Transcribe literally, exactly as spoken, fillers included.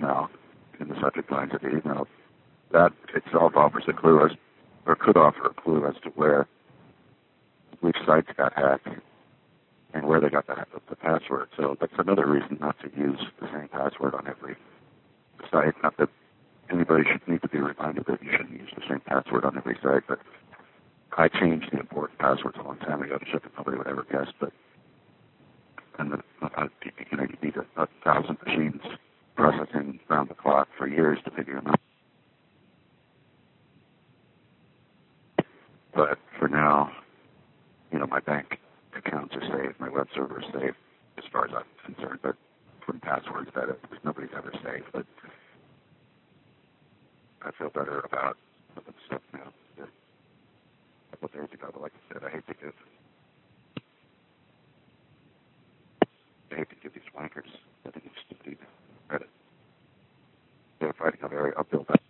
email in the subject lines of the email, that itself offers a clue as, or could offer a clue as to where, which sites got hacked and where they got the, the password. So that's another reason not to use the same password on every site. Not that anybody should need to be reminded that you shouldn't use the same password on every site, but I changed the important passwords a long time ago to shit that nobody would ever guess. But and the, uh, you know, you need a, a thousand machines processing around the clock for years to figure them out. But for now, you know, my bank accounts are safe, my web server is safe, as far as I'm concerned. But from passwords, that is, nobody's ever safe. But I feel better about the stuff now. A couple of days ago, but like I said, I hate to give, I hate to give these wankers, I think it's stupid credit. They're fighting a very uphill battle.